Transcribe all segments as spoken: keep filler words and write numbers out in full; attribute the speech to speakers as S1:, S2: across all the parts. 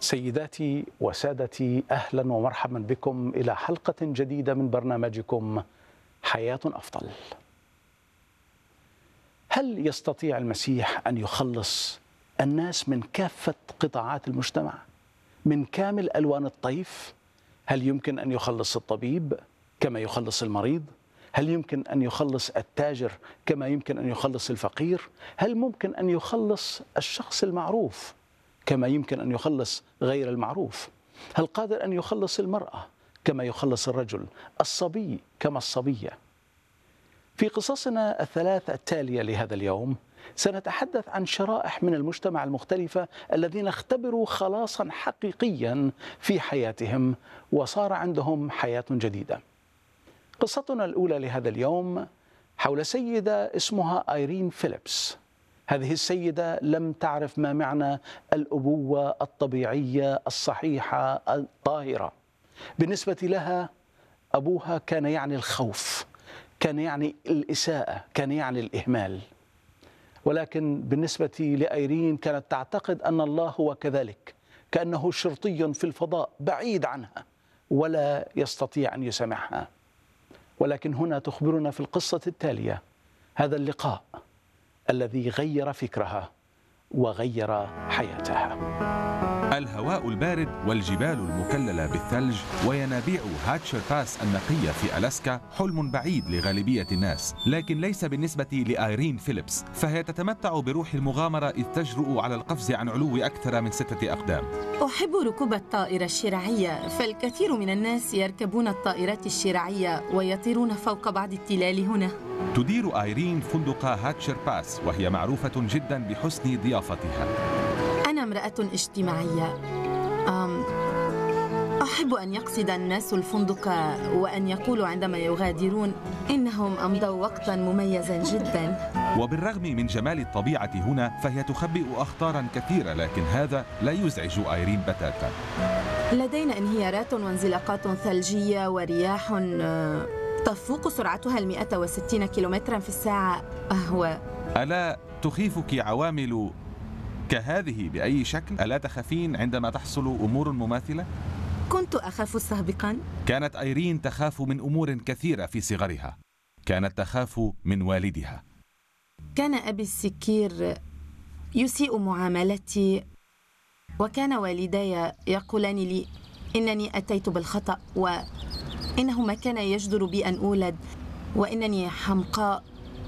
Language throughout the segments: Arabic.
S1: سيداتي وسادتي، أهلا ومرحبا بكم إلى حلقة جديدة من برنامجكم حياة أفضل. هل يستطيع المسيح أن يخلص الناس من كافة قطاعات المجتمع، من كامل ألوان الطيف؟ هل يمكن أن يخلص الطبيب كما يخلص المريض؟ هل يمكن أن يخلص التاجر كما يمكن أن يخلص الفقير؟ هل ممكن أن يخلص الشخص المعروف كما يمكن أن يخلص غير المعروف؟ هل قادر أن يخلص المرأة كما يخلص الرجل، الصبي كما الصبية؟ في قصصنا الثلاث التالية لهذا اليوم سنتحدث عن شرائح من المجتمع المختلفة الذين اختبروا خلاصا حقيقيا في حياتهم وصار عندهم حياة جديدة. قصتنا الأولى لهذا اليوم حول سيدة اسمها آيرين فيليبس. هذه السيدة لم تعرف ما معنى الأبوة الطبيعية الصحيحة الطاهرة. بالنسبة لها أبوها كان يعني الخوف، كان يعني الإساءة، كان يعني الإهمال. ولكن بالنسبة لآيرين كانت تعتقد أن الله هو كذلك، كأنه شرطي في الفضاء بعيد عنها ولا يستطيع أن يسمعها. ولكن هنا تخبرنا في القصة التالية هذا اللقاء الذي غير فكرها وغير حياتها.
S2: الهواء البارد والجبال المكللة بالثلج وينابيع هاتشر باس النقية في ألاسكا حلم بعيد لغالبية الناس، لكن ليس بالنسبة لآيرين فيليبس، فهي تتمتع بروح المغامرة إذ تجرؤ على القفز عن علو أكثر من ستة أقدام.
S3: أحب ركوب الطائرة الشراعية، فالكثير من الناس يركبون الطائرات الشراعية ويطيرون فوق بعض التلال هنا.
S2: تدير آيرين فندق هاتشر باس وهي معروفة جدا بحسن ضيافتها.
S3: أنا امرأة اجتماعية، أم أحب أن يقصد الناس الفندق وأن يقولوا عندما يغادرون إنهم أمضوا وقتا مميزا جدا.
S2: وبالرغم من جمال الطبيعة هنا فهي تخبئ أخطارا كثيرة، لكن هذا لا يزعج آيرين بتاتا.
S3: لدينا انهيارات وانزلاقات ثلجية ورياح تفوق سرعتها المئة وستين كيلومترا في الساعة. أهو
S2: ألا تخيفك عوامل كهذه بأي شكل؟ ألا تخافين عندما تحصل أمور مماثلة؟
S3: كنت أخاف سابقا.
S2: كانت آيرين تخاف من أمور كثيرة في صغرها. كانت تخاف من والدها.
S3: كان أبي السكير يسيء معاملتي، وكان والداي يقولان لي إنني أتيت بالخطأ وإنه ما كان يجدر بي أن أولد، وإنني حمقاء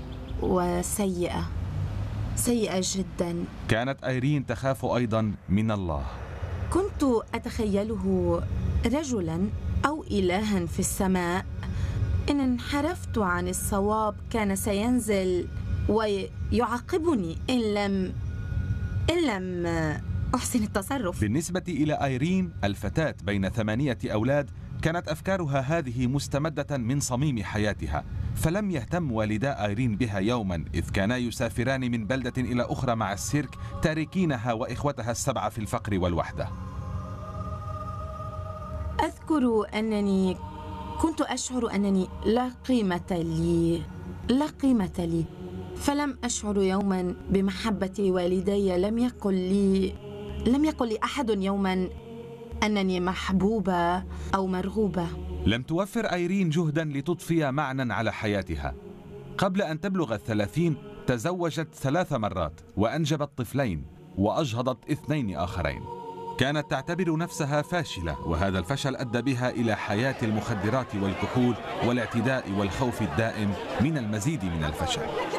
S3: وسيئة سيئة جدا.
S2: كانت آيرين تخاف أيضا من الله.
S3: كنت أتخيله رجلا أو إلها في السماء. إن انحرفت عن الصواب كان سينزل ويعاقبني إن لم إن لم أحسن التصرف.
S2: بالنسبة إلى آيرين الفتاة بين ثمانية أولاد، كانت أفكارها هذه مستمدة من صميم حياتها، فلم يهتم والدا آيرين بها يوما، إذ كانا يسافران من بلدة إلى أخرى مع السيرك، تاركينها وإخوتها السبعة في الفقر والوحدة.
S3: أذكر أنني كنت أشعر أنني لا قيمة لي لا قيمة لي فلم أشعر يوما بمحبة والدي. لم يقل لي لم يقل لي أحد يوما أنني محبوبة أو مرغوبة.
S2: لم توفر آيرين جهدا لتضفي معنى على حياتها. قبل أن تبلغ الثلاثين تزوجت ثلاث مرات وأنجبت طفلين وأجهضت اثنين آخرين. كانت تعتبر نفسها فاشلة، وهذا الفشل أدى بها إلى حياة المخدرات والكحول والاعتداء والخوف الدائم من المزيد من الفشل.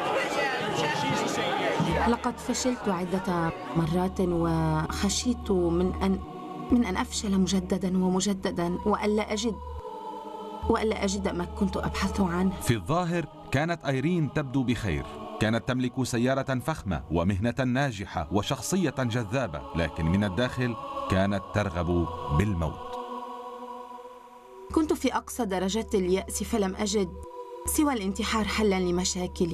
S3: لقد فشلت عدة مرات وخشيت من أن من أن أفشل مجددا ومجددا وألا أجد وألا أجد ما كنت أبحث عنه.
S2: في الظاهر كانت آيرين تبدو بخير، كانت تملك سيارة فخمة ومهنة ناجحة وشخصية جذابة، لكن من الداخل كانت ترغب بالموت.
S3: كنت في أقصى درجات اليأس، فلم أجد سوى الانتحار حلا لمشاكلي.